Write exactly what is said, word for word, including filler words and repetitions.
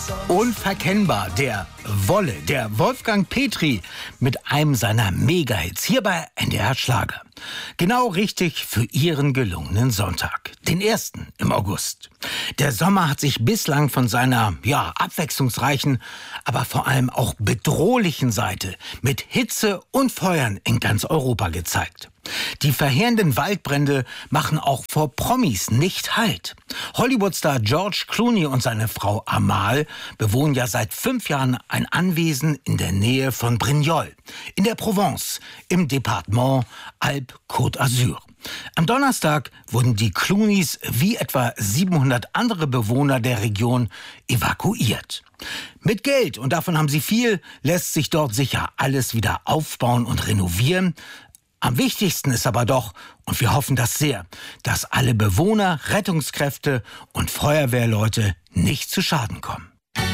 Unverkennbar, der Wolle, der Wolfgang Petri mit einem seiner Mega-Hits hier bei N D R Schlager. Genau richtig für Ihren gelungenen Sonntag, den ersten im August. Der Sommer hat sich bislang von seiner, ja, abwechslungsreichen, aber vor allem auch bedrohlichen Seite mit Hitze und Feuern in ganz Europa gezeigt. Die verheerenden Waldbrände machen auch vor Promis nicht Halt. Hollywoodstar George Clooney und seine Frau Amal bewohnen ja seit fünf Jahren ein Anwesen in der Nähe von Brignoles, in der Provence, im Departement Alpes-Côte d'Azur. Am Donnerstag wurden die Clooneys wie etwa siebenhundert andere Bewohner der Region evakuiert. Mit Geld, und davon haben sie viel, lässt sich dort sicher alles wieder aufbauen und renovieren. Am wichtigsten ist aber doch, und wir hoffen das sehr, dass alle Bewohner, Rettungskräfte und Feuerwehrleute nicht zu Schaden kommen.